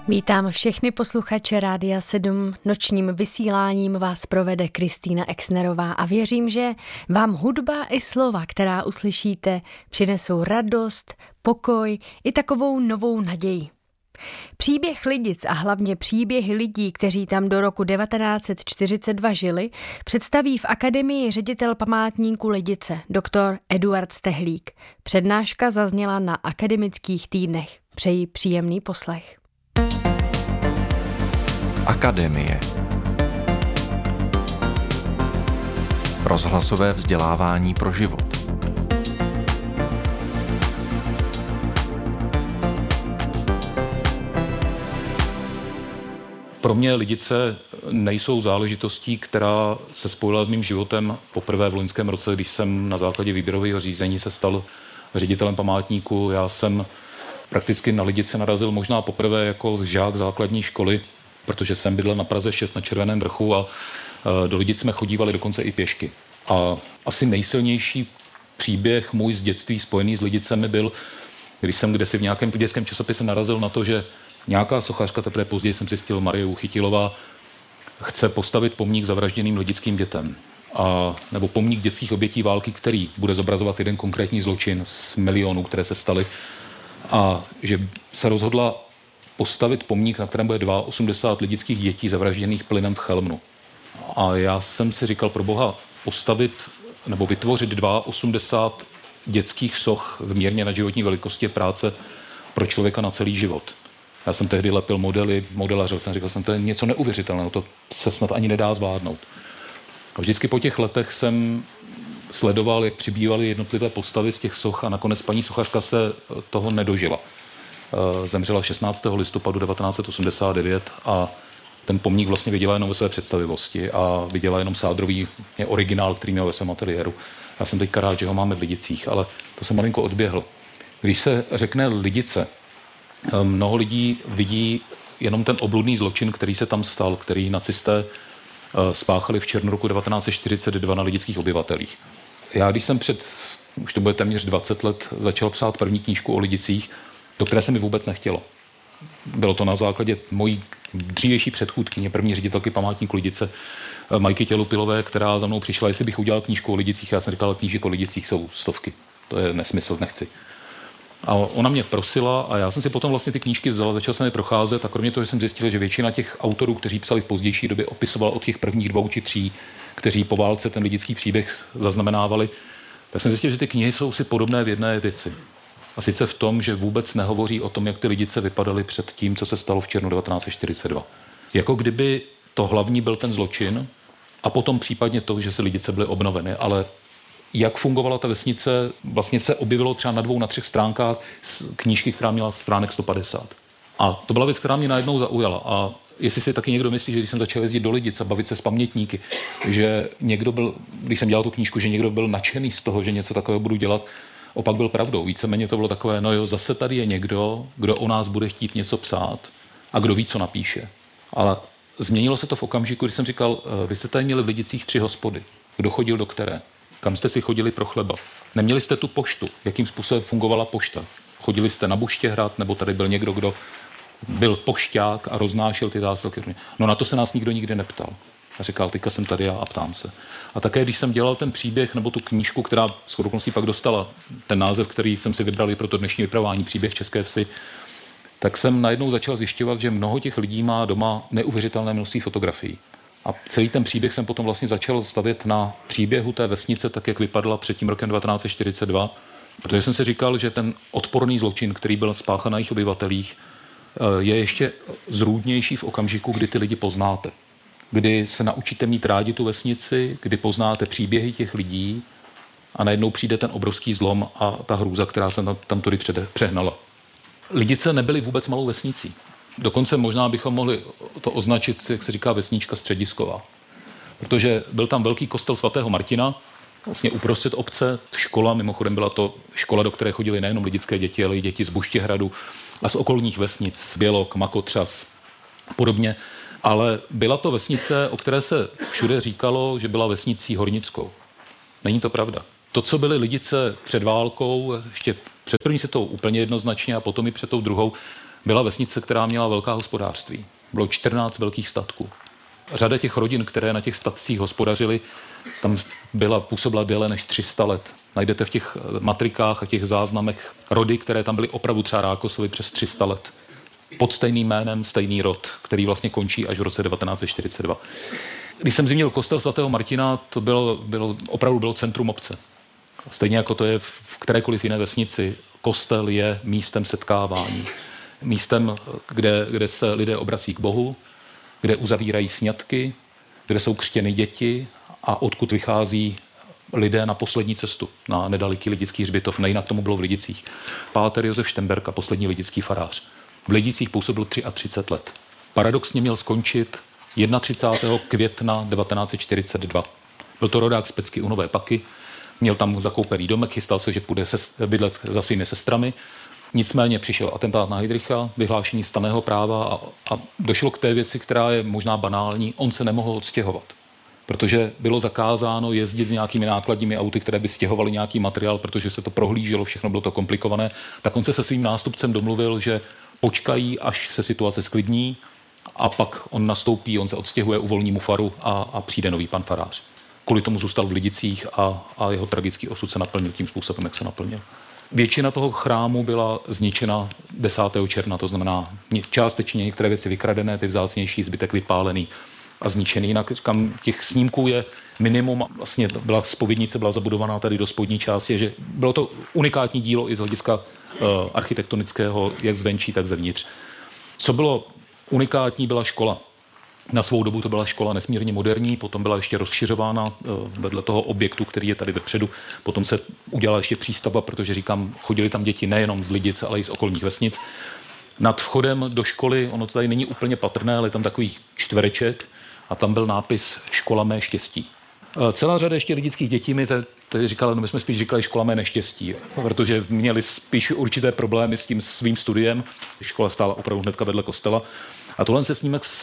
Vítám všechny posluchače Rádia 7. Nočním vysíláním vás provede Kristýna Exnerová a věřím, že vám hudba i slova, která uslyšíte, přinesou radost, pokoj i takovou novou naději. Příběh Lidic a hlavně příběhy lidí, kteří tam do roku 1942 žili, představí v Akademii ředitel památníku Lidice, doktor Eduard Stehlík. Přednáška zazněla na akademických týdnech. Přeji příjemný poslech. Akademie. Rozhlasové vzdělávání pro život. Pro mě Lidice nejsou záležitostí, která se spojila s mým životem poprvé v loňském roce, když jsem na základě výběrového řízení se stal ředitelem památníku. Já jsem prakticky na Lidice narazil možná poprvé jako žák základní školy, protože jsem bydlel na Praze 6 na Červeném vrchu a do Lidic jsme chodívali dokonce i pěšky. A asi nejsilnější příběh můj z dětství spojený s Lidicemi byl, když jsem kdesi v nějakém dětském časopise narazil na to, že nějaká sochařka, teprve později jsem zjistil, Marie Uchytilová, chce postavit pomník zavražděným lidickým dětem. Nebo pomník dětských obětí války, který bude zobrazovat jeden konkrétní zločin z milionů, které se staly. A že se rozhodla postavit pomník, na kterém bude 82 lidických dětí zavražděných plynem v Chelmnu. A já jsem si říkal, pro boha, postavit nebo vytvořit 82 dětských soch v mírně nadživotní velikosti je práce pro člověka na celý život. Já jsem tehdy lepil modelařil jsem, říkal jsem, to je něco neuvěřitelného, to se snad ani nedá zvládnout. A vždycky po těch letech jsem sledoval, jak přibývaly jednotlivé postavy z těch soch a nakonec paní sochařka se toho nedožila. Zemřela 16. listopadu 1989 a ten pomník vlastně viděla jenom ve své představivosti a viděla jenom sádrový originál, který měl ve svém ateliéru. Já jsem teďka rád, že ho máme v Lidicích, ale to jsem malinko odběhl. Když se řekne Lidice, mnoho lidí vidí jenom ten obludný zločin, který se tam stal, který nacisté spáchali v červnu roku 1942 na lidických obyvatelích. Já když jsem už to bude téměř 20 let, začal psát první knížku o Lidicích, do které se mi vůbec nechtělo. Bylo to na základě mojí dřívější předchůdkyně, první ředitelky památníku Lidice, Majky Tělupilové, která za mnou přišla, jestli bych udělal knížku o Lidicích. Já jsem říkal, knížek o Lidicích jsou stovky. To je nesmysl, nechci. A ona mě prosila a já jsem si potom vlastně ty knížky vzal, začal jsem je procházet a kromě toho jsem zjistil, že většina těch autorů, kteří psali v pozdější době, opisovala od těch prvních 2 či 3, kteří po válce ten lidický příběh zaznamenávali, tak jsem zjistil, že ty knihy jsou si podobné v jedné věci. A sice v tom, že vůbec nehovoří o tom, jak ty Lidice vypadaly před tím, co se stalo v červnu 1942. Jako kdyby to hlavní byl ten zločin a potom případně to, že se Lidice byly obnoveny, ale jak fungovala ta vesnice, vlastně se objevilo třeba na 2, na 3 stránkách knížky, která měla stránek 150. A to byla věc, která mě najednou zaujala. A jestli si taky někdo myslí, že když jsem začal jezdit do Lidic a bavit se s pamětníky, že někdo byl, když jsem dělal tu knížku, že někdo byl nadšený z toho, že něco takového budu dělat, opak byl pravdou. Víceméně to bylo takové, no jo, zase tady je někdo, kdo o nás bude chtít něco psát a kdo ví, co napíše. Ale změnilo se to v okamžiku, když jsem říkal, vy jste tady měli v Lidicích 3 hospody. Kdo chodil do které? Kam jste si chodili pro chleba? Neměli jste tu poštu? Jakým způsobem fungovala pošta? Chodili jste na Buštěhrad, nebo tady byl někdo, kdo byl pošťák a roznášel ty zásilky? No na to se nás nikdo nikdy neptal. A říkal, teďka jsem tady já a ptám se. A také, když jsem dělal ten příběh nebo tu knížku, která shodou okolností pak dostala ten název, který jsem si vybral i pro to dnešní vypravování, Příběh České vsi, tak jsem najednou začal zjišťovat, že mnoho těch lidí má doma neuvěřitelné množství fotografií. A celý ten příběh jsem potom vlastně začal stavět na příběhu té vesnice, tak jak vypadala před tím rokem 1942, protože jsem si říkal, že ten odporný zločin, který byl spáchan na jejich obyvatelích, je ještě zrůdnější v okamžiku, kdy ty lidi poznáte. Kdy se naučíte mít rádi tu vesnici, kdy poznáte příběhy těch lidí a najednou přijde ten obrovský zlom a ta hrůza, která se tam tudy přehnala. Lidice nebyly vůbec malou vesnicí. Dokonce možná bychom mohli to označit, jak se říká, vesnička středisková. Protože byl tam velký kostel svatého Martina, vlastně uprostřed obce, škola, mimochodem byla to škola, do které chodili nejenom lidické děti, ale i děti z Buštěhradu a z okolních vesnic, Bělok, Makotřas a podobně. Ale byla to vesnice, o které se všude říkalo, že byla vesnicí hornickou. Není to pravda. To, co byly Lidice před válkou, ještě před první světovou úplně jednoznačně a potom i před tou druhou, byla vesnice, která měla velká hospodářství. Bylo 14 velkých statků. Řada těch rodin, které na těch statcích hospodařily, tam působila déle než 300 let. Najdete v těch matrikách a těch záznamech rody, které tam byly opravdu třeba Rákosovi přes 300 let. Pod stejným jménem, stejný rod, který vlastně končí až v roce 1942. Když jsem zmínil kostel svatého Martina, to opravdu bylo centrum obce. Stejně jako to je v kterékoliv jiné vesnici, kostel je místem setkávání. Místem, kde se lidé obrací k Bohu, kde uzavírají sňatky, kde jsou křtěny děti a odkud vychází lidé na poslední cestu, na nedaleký lidický hřbitov. Nejinak tomu bylo v Lidicích. Páter Josef Štemberg a poslední lidický farář. V Lidicích působil 33 let. Paradoxně měl skončit 31. května 1942. Byl to rodák z Pecky u Nové Paky, měl tam zakoupený domek, chystal se, že půjde bydlet za svými sestrami. Nicméně přišel atentát na Heydricha, vyhlášení stanného práva a došlo k té věci, která je možná banální. On se nemohl odstěhovat, protože bylo zakázáno jezdit s nějakými nákladními auty, které by stěhovaly nějaký materiál, protože se to prohlíželo, všechno bylo to komplikované. Tak on se svým nástupcem domluvil, že počkají, až se situace sklidní a pak on nastoupí, on se odstěhuje, uvolní mu faru a přijde nový pan farář. Kvůli tomu zůstal v Lidicích a jeho tragický osud se naplnil tím způsobem, jak se naplnil. Většina toho chrámu byla zničena 10. června, to znamená částečně některé věci vykradené, ty vzácnější, zbytek vypálený a zničený. Jinak těch snímků je minimum, vlastně zpovědnice byla zabudovaná tady do spodní části, že bylo to unikátní dílo i z hlediska architektonického, jak zvenčí, tak zevnitř. Co bylo unikátní, byla škola. Na svou dobu to byla škola nesmírně moderní, potom byla ještě rozšiřována vedle toho objektu, který je tady vepředu. Potom se udělala ještě přístavba, protože říkám, chodili tam děti nejenom z Lidic, ale i z okolních vesnic. Nad vchodem do školy, ono to tady není úplně patrné, ale je tam takový čtvereček a tam byl nápis Škola mé štěstí. Celá řada ještě lidických dětí mi tady říkala, my jsme spíš říkali Škola mé neštěstí, protože měli spíš určité problémy s tím svým studiem. Škola stála opravdu hnedka vedle kostela. A tohle se snímek z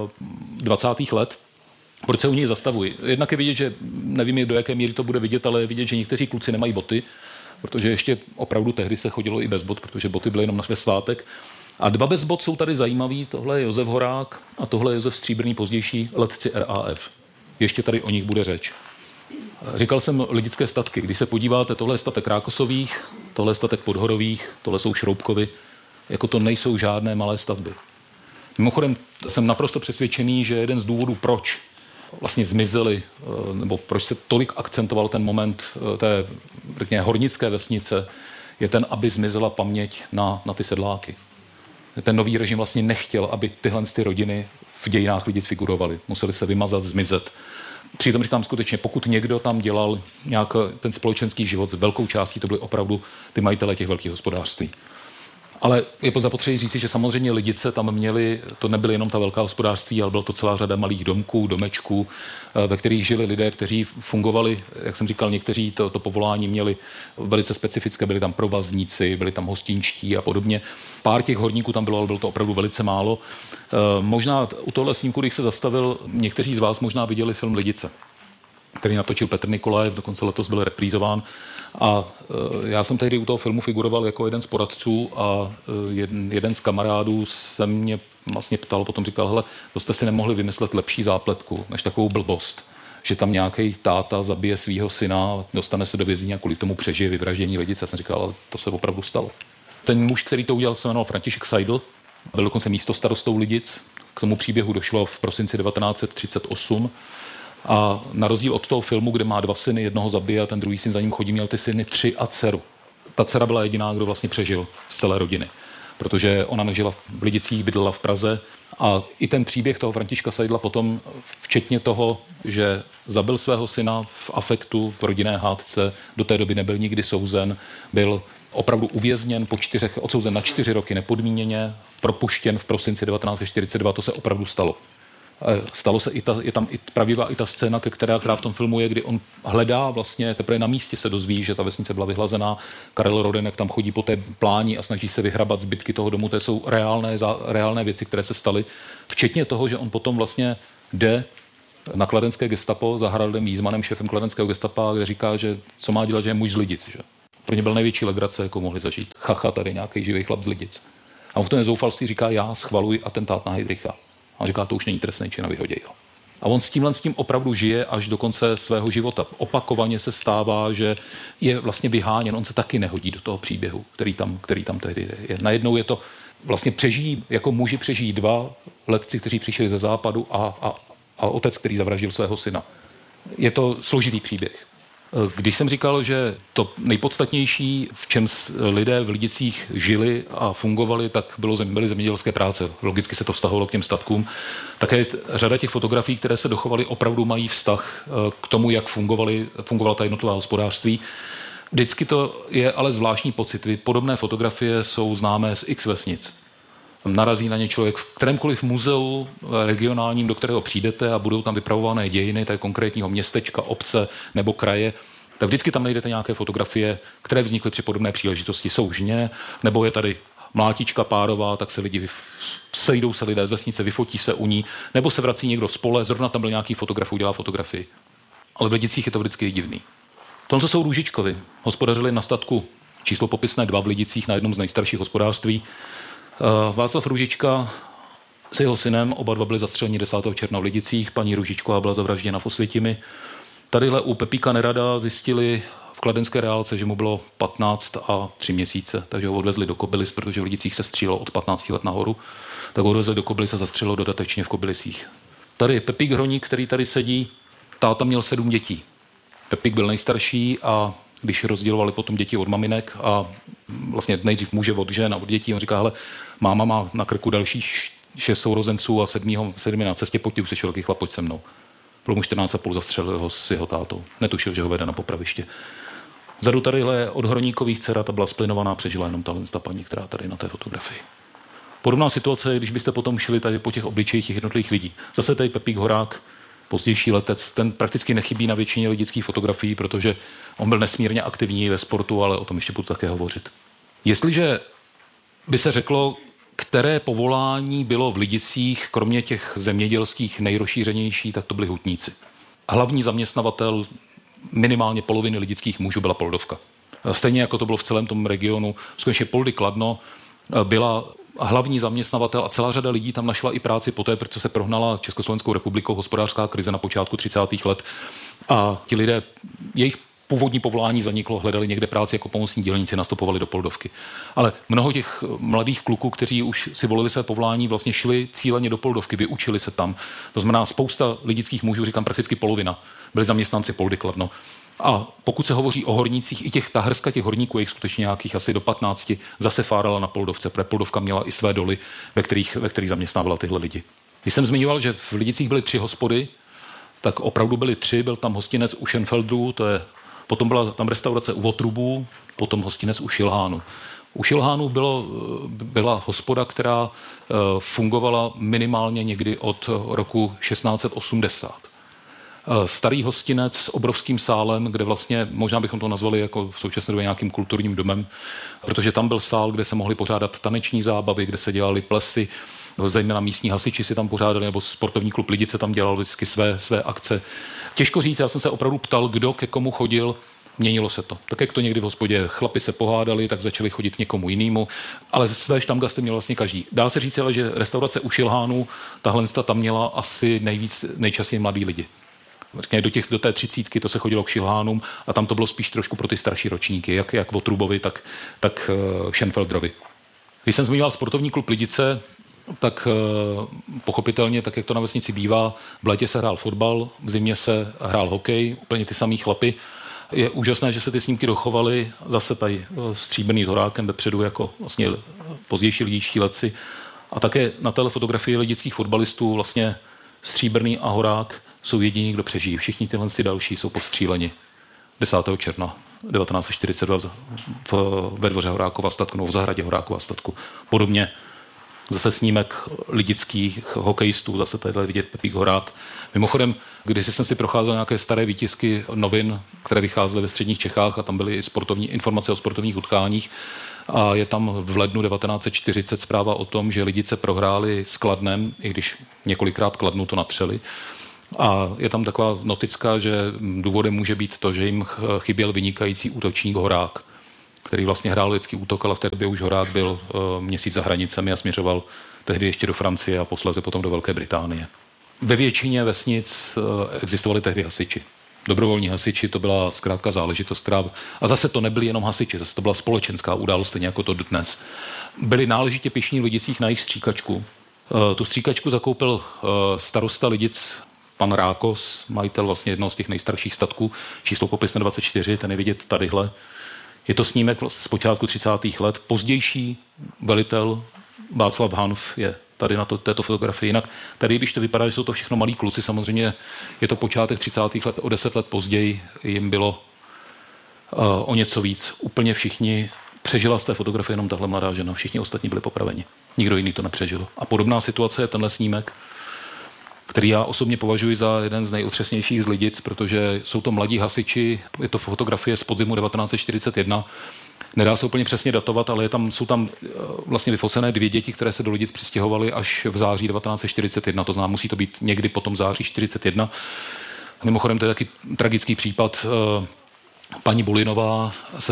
20. let. Proč se u něj zastavuji? Jednak je vidět, že nevím, do jaké míry to bude vidět, ale je vidět, že někteří kluci nemají boty, protože ještě opravdu tehdy se chodilo i bez bot, protože boty byly jenom ve svátek. A dva bez bot jsou tady zajímavý. Tohle je Josef Horák a tohle je Josef Stříbrný, pozdější letci RAF. Ještě tady o nich bude řeč. Říkal jsem lidické statky. Když se podíváte, tohle je statek Rákosových, tohle je statek Podhorových, tohle jsou Šroubkovy. Jako to nejsou žádné malé stavby. Mimochodem jsem naprosto přesvědčený, že jeden z důvodů, proč vlastně zmizely, nebo proč se tolik akcentoval ten moment té, řekněme, hornické vesnice, je ten, aby zmizela paměť na ty sedláky. Ten nový režim vlastně nechtěl, aby tyhle rodiny v dějinách Lidic figurovaly. Museli se vymazat, zmizet. Přitom říkám skutečně, pokud někdo tam dělal nějak ten společenský život, s velkou částí to byly opravdu ty majitelé těch velkých hospodářství. Ale je zapotřebí říci, že samozřejmě Lidice tam měli, to nebyly jenom ta velká hospodářství, ale bylo to celá řada malých domků, domečků, ve kterých žili lidé, kteří fungovali, jak jsem říkal, někteří to povolání měli velice specifické, byli tam provazníci, byli tam hostinští a podobně. Pár těch horníků tam bylo, ale bylo to opravdu velice málo. Možná u tohle snímku, když se zastavil, někteří z vás možná viděli film Lidice, který natočil Petr Nikolajev, dokonce letos byl reprízován. A já jsem tehdy u toho filmu figuroval jako jeden z poradců a jeden z kamarádů se mě vlastně ptal, potom říkal, hele, to jste si nemohli vymyslet lepší zápletku, než takovou blbost, že tam nějaký táta zabije svého syna, dostane se do vězení a kvůli tomu přežije vyvraždění Lidic. Já jsem říkal, ale to se opravdu stalo. Ten muž, který to udělal, se jmenoval František Seidl, byl dokonce místostarostou Lidic. K tomu příběhu došlo v prosinci 1938. A na rozdíl od toho filmu, kde má 2 syny, jednoho zabije a ten druhý syn za ním chodí, měl ty syny 3 a dceru. Ta dcera byla jediná, kdo vlastně přežil z celé rodiny, protože ona nežila v Lidicích, bydlela v Praze. A i ten příběh toho Františka Seidla potom, včetně toho, že zabil svého syna v afektu, v rodinné hádce, do té doby nebyl nikdy souzen, byl opravdu uvězněn, odsouzen na 4 roky nepodmíněně, propuštěn v prosinci 1942, to se opravdu stalo. Stalo se je tam pravdivá i ta scéna, která v tom filmu je, kdy on hledá vlastně, teprve na místě se dozví, že ta vesnice byla vyhlazená. Karel Rodenek tam chodí po té pláni a snaží se vyhrabat zbytky toho domu. To jsou reálné věci, které se staly. Včetně toho, že on potom vlastně jde na kladenské gestapo za Haraldem Wiesmanem, šéfem kladenského gestapa, kde říká, že co má dělat, že je muž z Lidic. Že? Pro ně byl největší legrace, jakou mohli zažít. Chacha, tady nějaký živý chlap z Lidic. A on v tom zoufalství říká, já schvaluji atentát na Heydricha. A říká, to už není trestný čin a vyhodí ho. A on s tím opravdu žije až do konce svého života. Opakovaně se stává, že je vlastně vyháněn. On se taky nehodí do toho příběhu, který tam tehdy je. Najednou je to vlastně jako muži přežijí dva letci, kteří přišli ze západu a otec, který zavraždil svého syna. Je to složitý příběh. Když jsem říkal, že to nejpodstatnější, v čem lidé v Lidicích žili a fungovali, tak byly zemědělské práce. Logicky se to vztahovalo k těm statkům. Také řada těch fotografií, které se dochovaly, opravdu mají vztah k tomu, jak fungovala ta jednotlivá hospodářství. Vždycky to je ale zvláštní pocit. Podobné fotografie jsou známé z X vesnic. Narazí na ně člověk v kterémkoliv muzeu regionálním, do kterého přijdete a budou tam vypravované dějiny té konkrétního městečka, obce nebo kraje, tak vždycky tam najdete nějaké fotografie, které vznikly při podobné příležitosti. Jsou žně, nebo je tady mlátička párová, tak sejdou se lidé z vesnice, vyfotí se u ní, nebo se vrací někdo z pole, zrovna tam byl nějaký fotograf, udělá fotografii. Ale v Lidicích je to vždycky divný. Tohle jsou Růžičkovi. Hospodařili na statku číslo popisné 2 v Lidicích, na jednom z nejstarších hospodářství. Václav Růžička s jeho synem, oba dva byli zastřeleni 10. června v Lidicích, paní Růžičková byla zavražděna v Osvětimi. Tadyhle u Pepíka Nerada zjistili v kladenské reálce, že mu bylo 15 a 3 měsíce, takže ho odvezli do Kobylis, protože v Lidicích se střílelo od 15 let nahoru, tak ho odvezli do Kobylis a zastřelilo dodatečně v Kobylisích. Tady Pepík Hroník, který tady sedí, táta měl 7 dětí. Pepík byl nejstarší a když rozdělovali potom děti od maminek a vlastně nejdřív muže od žen a od dětí, on říká, hele, máma má na krku dalších 6 sourozenců a 7 na cestě, pojď, už jsi velký chlap, pojď se mnou. Bylo mu 14,5, zastřelil ho s jeho tátou. Netušil, že ho vede na popraviště. Vzadu tadyhle je od Hroníkových dcera, ta byla splynovaná, přežila jenom ta paní, která tady na té fotografii. Podobná situace, když byste potom šli tady po těch obličejích těch jednotlivých lidí. Zase tady Pepík Horák, pozdější letec, ten prakticky nechybí na většině lidických fotografií, protože on byl nesmírně aktivní ve sportu, ale o tom ještě budu také hovořit. Jestliže by se řeklo, které povolání bylo v Lidicích, kromě těch zemědělských nejrozšířenější, tak to byli hutníci. Hlavní zaměstnavatel minimálně poloviny lidických mužů byla Poldovka. Stejně jako to bylo v celém tom regionu, skutečně Poldy Kladno byla hlavní zaměstnavatel a celá řada lidí tam našla i práci poté, protože se prohnala Československou republikou hospodářská krize na počátku 30. let a ti lidé, jejich původní povolání zaniklo, hledali někde práci jako pomocní dělníci, nastupovali do Poldovky. Ale mnoho těch mladých kluků, kteří už si volili své povolání, vlastně šli cíleně do Poldovky, vyučili se tam. To znamená, spousta lidických mužů, říkám prakticky polovina, byli zaměstnanci Poldy Kladno. A pokud se hovoří o hornících, i ta hrska těch horníků, jejich skutečně nějakých asi do 15, zase fárala na Poldovce, protože Poldovka měla i své doly, ve kterých zaměstnávala tyhle lidi. Když jsem zmiňoval, že v Lidicích byly 3 hospody, tak opravdu byly 3, byl tam hostinec u Schenfeldrů, potom byla tam restaurace u Votrubů, potom hostinec u Šilhánu. U Šilhánu byla hospoda, která fungovala minimálně někdy od roku 1680. Starý hostinec s obrovským sálem, kde vlastně, možná bychom to nazvali jako v současné době nějakým kulturním domem, protože tam byl sál, kde se mohly pořádat taneční zábavy, kde se dělaly plesy, zejména místní hasiči si tam pořádali, nebo sportovní klub Lidice tam dělal vždycky své akce. Těžko říct, já jsem se opravdu ptal, kdo ke komu chodil, měnilo se to. Tak jak to někdy v hospodě chlapi se pohádali, tak začali chodit někomu jinému, ale své štamgasty měl vlastně každý. Dá se říct ale, že restaurace u Šilhánu, tahle tam měla asi nejčastěji mladí lidi. Do té 30 to se chodilo k Šilhánům a tam to bylo spíš trošku pro ty starší ročníky, jak Votrubovi, tak Schenfeldrovi. Když jsem zmiňoval sportovní klub Lidice, tak pochopitelně, tak jak to na vesnici bývá, v létě se hrál fotbal, v zimě se hrál hokej, úplně ty samý chlapy. Je úžasné, že se ty snímky dochovaly, zase tady stříbrný s Horákem vepředu jako vlastně pozdější lidičtí letci. A také na téhle fotografii lidických fotbalistů vlastně Stříbrný a Horák jsou jediní, kdo přežijí. Všichni tyhle další jsou postříleni 10. června 1942 ve dvoře Horákova statku, nebo v zahradě Horákova statku. Podobně zase snímek lidických hokejistů, zase tady vidět Pepík Horák. Mimochodem, když jsem si procházel nějaké staré výtisky novin, které vycházely ve středních Čechách a tam byly informace o sportovních utkáních, a je tam v lednu 1940 zpráva o tom, že Lidice prohráli s Kladnem, i když několikrát Kladnu to natřeli. A je tam taková notická, že důvodem může být to, že jim chyběl vynikající útočník Horák. který vlastně hrál lidský útok, ale v té době už Horák byl měsíc za hranicemi a směřoval tehdy ještě do Francie a posléze potom do Velké Británie. Ve většině vesnic existovali tehdy hasiči. Dobrovolní hasiči, to byla zkrátka záležitost, která... A zase to nebyli jenom hasiči, zase to byla společenská událost, stejně jako to dnes. Byli náležitě pyšní v Lidicích na jejich stříkačku. Tu stříkačku zakoupil starosta Lidic, pan Rákos, majitel vlastně jednoho z těch nejstarších statků, číslo popisné 24, ten je vidět tadyhle. Je to snímek z počátku 30. let. Pozdější velitel Václav Hanf je tady na této fotografii. Jinak tady, když to vypadá, že jsou to všechno malí kluci, samozřejmě je to počátek 30. let, o 10 let později jim bylo o něco víc. Úplně všichni přežila z té fotografie jenom tahle mladá žena, všichni ostatní byli popraveni. Nikdo jiný to nepřežil. A podobná situace je tenhle snímek, který já osobně považuji za jeden z nejotřesnějších z Lidic, protože jsou to mladí hasiči, je to fotografie z podzimu 1941. Nedá se úplně přesně datovat, ale jsou tam vlastně vyfocené 2 děti, které se do Lidic přistěhovaly až v září 1941. To znamená, musí to být někdy potom září 1941. Mimochodem, to je taky tragický případ. Paní Bulinová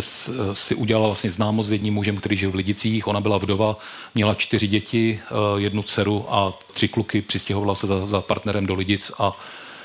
si udělala vlastně známost s jedním mužem, který žil v Lidicích. Ona byla vdova, měla 4 děti, 1 dceru a 3 kluky. Přistěhovala se za partnerem do Lidic a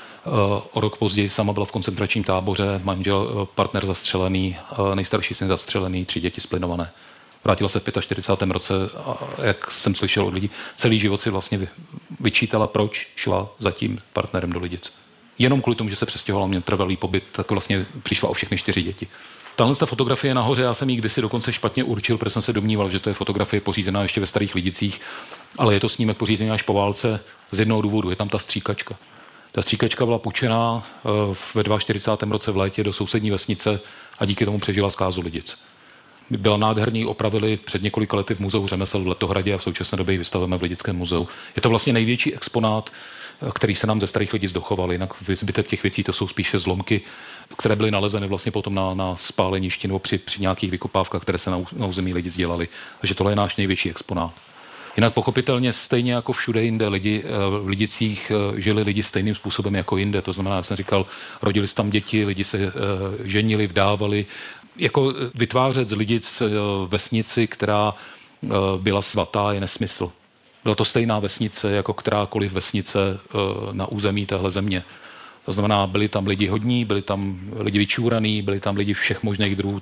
o rok později sama byla v koncentračním táboře, manžel, partner zastřelený, nejstarší syn zastřelený, 3 děti splynované. Vrátila se v 45. roce a jak jsem slyšel od lidí, celý život si vlastně vyčítala, proč šla za tím partnerem do Lidic. Jenom kvůli tomu, že se přestěhovala, měl trvalý pobyt, tak vlastně přišla o všechny 4 děti. Tahle fotografie nahoře, já jsem ji kdysi dokonce špatně určil, protože jsem se domníval, že to je fotografie pořízená ještě ve Starých Lidicích, ale je to snímek pořízený až po válce z jednoho důvodu, je tam ta stříkačka. Ta stříkačka byla půjčená ve 42. roce v létě do sousední vesnice a díky tomu přežila zkázu Lidic. Byla nádherný, opravili před několika lety v muzeu řemesel v Letohradě a v současné době ji vystavujeme v Lidickém muzeu. Je to vlastně největší exponát, který se nám ze Starých Lidic dochoval. Jinak zbytek těch věcí to jsou spíše zlomky, které byly nalezeny vlastně potom na spáleništi nebo při nějakých vykopávkách, které se na území Lidic dělaly. Takže tohle je náš největší exponát. Jinak pochopitelně stejně jako všude jinde v Lidicích žili lidi stejným způsobem jako jinde. To znamená, jak jsem říkal, rodili se tam děti, lidi se ženili, vdávali. Jako vytvářet z Lidic vesnici, která byla svatá, je nesmysl. Byla to stejná vesnice jako kterákoliv vesnice na území téhle země. To znamená, byli tam lidi hodní, byli tam lidi vyčúraný, byli tam lidi všech možných druhů.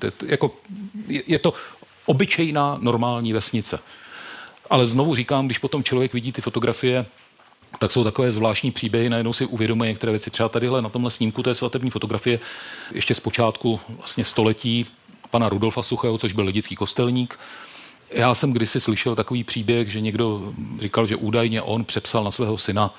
Je to obyčejná normální vesnice. Ale znovu říkám, když potom člověk vidí ty fotografie, tak jsou takové zvláštní příběhy, najednou si uvědomuje některé věci. Třeba tadyhle na tomhle snímku, to je svatební fotografie ještě z počátku vlastně století pana Rudolfa Suchého, což byl lidický kostelník. Já jsem kdysi slyšel takový příběh, že někdo říkal, že údajně on přepsal na svého syna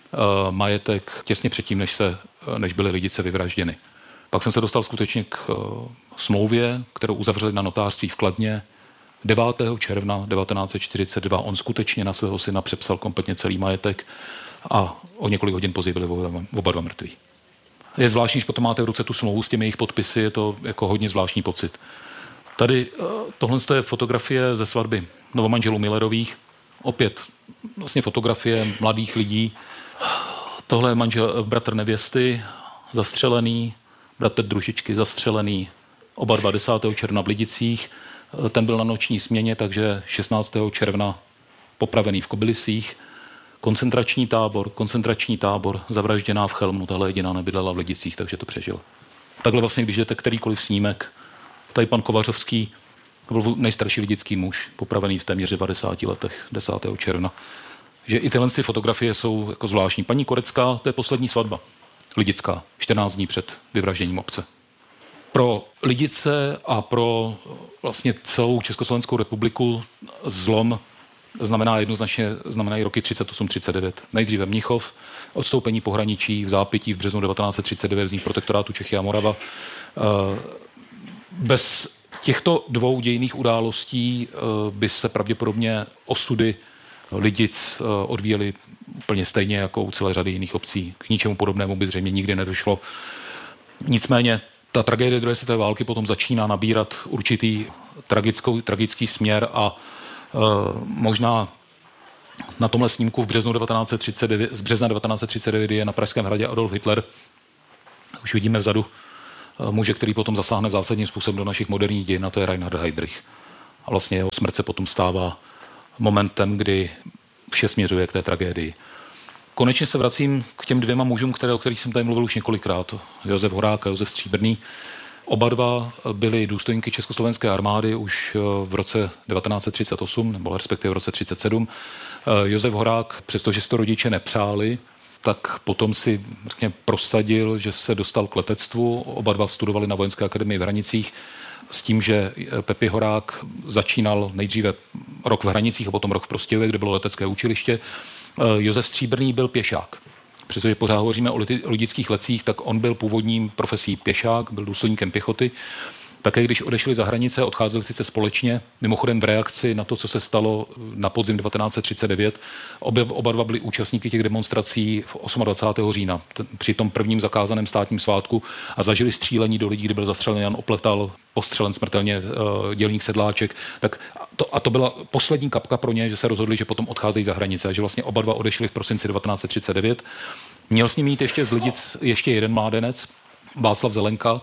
majetek těsně předtím, než byly Lidice vyvražděny. Pak jsem se dostal skutečně k smlouvě, kterou uzavřeli na notářství v Kladně. 9. června 1942 on skutečně na svého syna přepsal kompletně celý majetek a o několik hodin později byli oba dva mrtví. Je zvláštní, že potom máte v ruce tu smlouvu s těmi jejich podpisy, je to jako hodně zvláštní pocit. Tady tohle je fotografie ze svatby novomanželů Millerových. Opět vlastně fotografie mladých lidí. Tohle je bratr nevěsty, zastřelený, bratr družičky zastřelený, oba 10. června v Lidicích. Ten byl na noční směně, takže 16. června popravený v Kobylisích. Koncentrační tábor, zavražděná v Chelmnu, tahle jediná nebydlela v Lidicích, takže to přežil. Takhle vlastně, když jdete kterýkoliv snímek, tady pan Kovařovský, to byl nejstarší lidický muž, popravený v téměř 90 letech, 10. června. Že i tyhle fotografie jsou jako zvláštní. Paní Korecká, to je poslední svatba lidická, 14 dní před vyvražděním obce. Pro Lidice a pro vlastně celou Československou republiku zlom znamenají roky 38-39. Nejdříve Mnichov, odstoupení pohraničí v zápětí v březnu 1939, vznik protektorátu Čechy a Morava. Bez těchto dvou dějinných událostí by se pravděpodobně osudy Lidic odvíjely úplně stejně jako u celé řady jiných obcí. K ničemu podobnému by zřejmě nikdy nedošlo. Nicméně ta tragédie druhé světové války potom začíná nabírat určitý tragický směr a možná na tomhle snímku z března 1939 je na Pražském hradě Adolf Hitler. Už vidíme vzadu muže, který potom zasáhne zásadním způsobem do našich moderních dějin, a to je Reinhard Heydrich. A vlastně jeho smrt se potom stává momentem, kdy vše směřuje k té tragédii. Konečně se vracím k těm dvěma mužům, o kterých jsem tady mluvil už několikrát. Josef Horák a Josef Stříbrný. Oba dva byli důstojníky Československé armády už v roce 1938, nebo respektive v roce 1937. Josef Horák, přestože si to rodiče nepřáli, tak potom si prosadil, že se dostal k letectvu. Oba dva studovali na Vojenské akademii v Hranicích s tím, že Pepi Horák začínal nejdříve rok v Hranicích a potom rok v Prostějově, kde bylo letecké učiliště. Josef Stříbrný byl pěšák. Přestože pořád hovoříme o lidických letcích, tak on byl původním profesí pěšák, byl důstojníkem pěchoty. Také když odešli za hranice, odcházeli sice společně, mimochodem v reakci na to, co se stalo na podzim 1939, oba dva byli účastníky těch demonstrací v 28. října, při tom prvním zakázaném státním svátku a zažili střílení do lidí, kdy byl zastřelen Jan Opletal, postřelen smrtelně dělník Sedláček. To byla poslední kapka pro ně, že se rozhodli, že potom odcházejí za hranice a že vlastně oba dva odešli v prosinci 1939. Měl s ním jít ještě z Lidic ještě jeden mládenec, Václav Zelenka,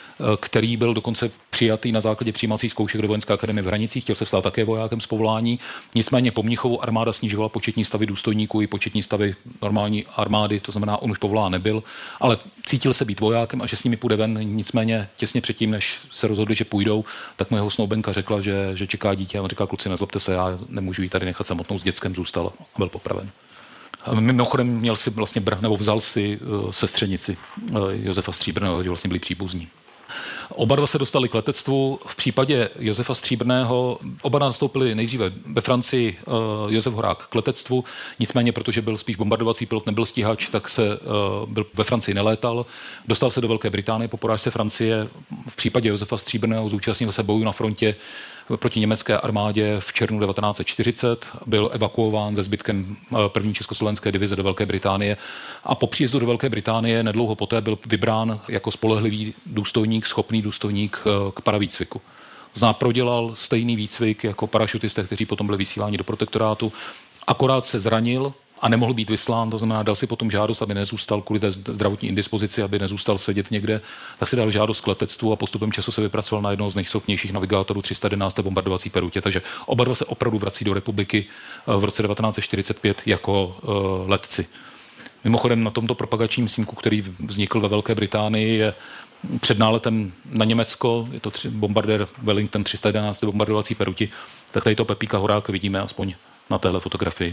který byl dokonce přijatý na základě přijímacích zkoušek do Vojenské akademie v Hranicích, chtěl se stát také vojákem z povolání. Nicméně po Mnichovu armáda snižovala početní stavy důstojníků i početní stavy normální armády, to znamená, on už povolán nebyl, ale cítil se být vojákem a že s nimi půjde ven. Nicméně těsně předtím, než se rozhodli, že půjdou, tak mu jeho snoubenka řekla, že čeká dítě a on říkal: kluci, nezlobte se, já nemůžu jí tady nechat samotnou, s dětskem zůstal a byl popraven. Mimochodem měl si vlastně vzal si sestřenici Josefa Stříbrného, že vlastně byli příbuzní. Oba dva se dostali k letectvu. V případě Josefa Stříbrného oba nastoupili nejdříve ve Francii, Josef Horák k letectvu, nicméně protože byl spíš bombardovací pilot, nebyl stíhač, tak byl ve Francii nelétal. Dostal se do Velké Británie po porážce Francie. V případě Josefa Stříbrného zúčastnil se bojů na frontě proti německé armádě v červnu 1940, byl evakuován se zbytkem první československé divize do Velké Británie a po příjezdu do Velké Británie nedlouho poté byl vybrán jako spolehlivý důstojník, schopný důstojník k paravýcviku. Prodělal stejný výcvik jako parašutisté, kteří potom byli vysíláni do protektorátu, akorát se zranil a nemohl být vyslán, to znamená, dal si potom žádost, aby nezůstal kvůli té zdravotní indispozici, aby nezůstal sedět někde, tak si dal žádost k letectvu a postupem času se vypracoval na jednoho z nejschopnějších navigátorů 311. bombardovací perutě, takže oba dva se opravdu vrací do republiky v roce 1945 jako letci. Mimochodem na tomto propagačním snímku, který vznikl ve Velké Británii, je před náletem na Německo, je to bombardér Wellington 311. bombardovací peruti, tak tady to Pepíka Horáka vidíme aspoň na téhle fotografii.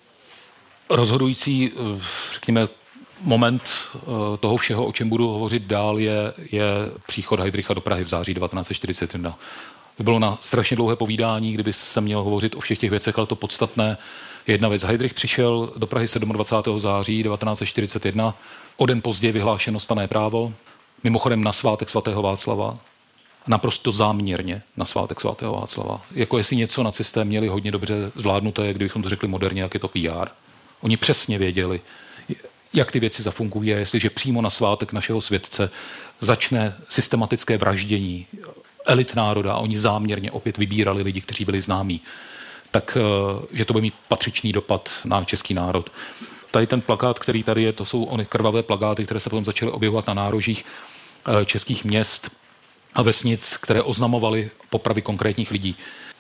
Rozhodující, řekněme, moment toho všeho, o čem budu hovořit dál, je příchod Heydricha do Prahy v září 1941. To bylo na strašně dlouhé povídání, kdyby se měl hovořit o všech těch věcech, ale to podstatné je jedna věc. Heydrich přišel do Prahy 27. září 1941, o den později vyhlášeno stanné právo, mimochodem na svátek svatého Václava, naprosto záměrně na svátek svatého Václava. Jako jestli něco nacisté měli hodně dobře zvládnuté, kdybychom to řekli moderně, jak je to PR. Oni přesně věděli, jak ty věci zafungují, jestliže přímo na svátek našeho světce začne systematické vraždění elit národa a oni záměrně opět vybírali lidi, kteří byli známí, tak že to bude mít patřičný dopad na český národ. Tady ten plakát, který tady je, to jsou ony krvavé plakáty, které se potom začaly objevovat na nárožích českých měst a vesnic, které oznamovaly popravy konkrétních lidí.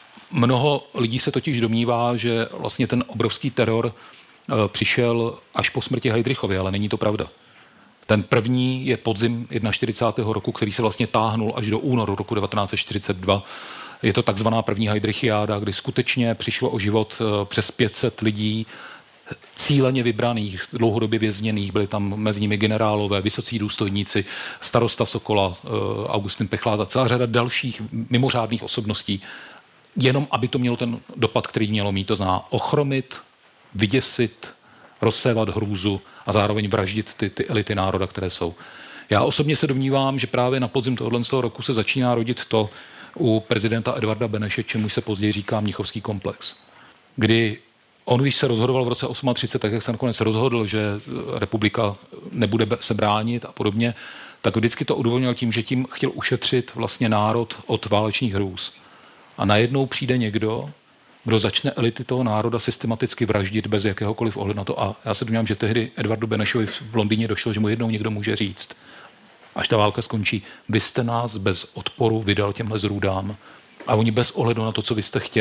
Mnoho lidí se totiž domnívá, že vlastně ten obrovský teror přišel až po smrti Heydrichovy, ale není to pravda. Ten první je podzim 41. roku, který se vlastně táhnul až do únoru roku 1942. Je to takzvaná první Heydrichiáda, kdy skutečně přišlo o život přes 500 lidí, cíleně vybraných, dlouhodobě vězněných, byli tam mezi nimi generálové, vysocí důstojníci, starosta Sokola, Augustin Pechlát a celá řada dalších mimořádných osobností, jenom aby to mělo ten dopad, který mělo mít, to znamená ochromit, vyděsit, rozsévat hrůzu a zároveň vraždit ty elity národa, které jsou. Já osobně se domnívám, že právě na podzim tohoto roku se začíná rodit to u prezidenta Edvarda Beneše, čemu se později říká Mnichovský komplex. Kdy on, když se rozhodoval v roce 38, tak jak se nakonec rozhodl, že republika nebude se bránit a podobně, tak vždycky to odůvodnil tím, že tím chtěl ušetřit vlastně národ od válečných hrůz. A najednou přijde někdo, kdo začne elity toho národa systematicky vraždit bez jakéhokoliv ohledu na to. A já se domnívám, že tehdy Edvardu Benešovi v Londýně došlo, že mu jednou někdo může říct: až ta válka skončí, vy jste nás bez odporu vydal těmhle zrůdám a oni bez ohledu na to, co vy jste chtěli,